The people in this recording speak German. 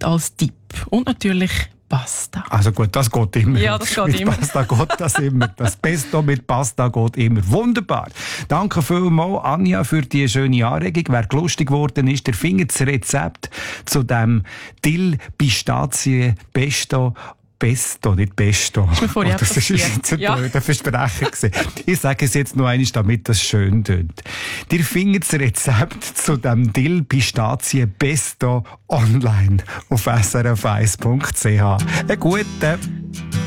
als Tipp. Und natürlich Pasta. Also gut, das geht immer. Ja, das geht mit immer. Pasta geht das immer. Das Pesto mit Pasta geht immer. Wunderbar. Danke vielmals, Anja, für die schöne Anregung. Wer lustig geworden ist, der findet das Rezept zu dem Dill-Pistazie-Pesto. Pesto, nicht Pesto. Das ist jetzt ein blöder Versprecher gewesen. Ich sage es jetzt noch einmal, damit das schön tönt. Ihr findet das Rezept zu dem Dill-Pistazie-Pesto online auf srf1.ch. Einen guten.